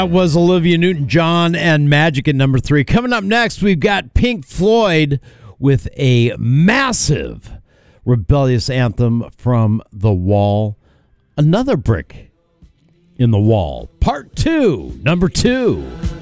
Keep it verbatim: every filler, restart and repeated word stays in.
That was Olivia Newton-John and Magic at number three. Coming up next, we've got Pink Floyd with a massive rebellious anthem from The Wall. Another brick in the wall. Part two, number two.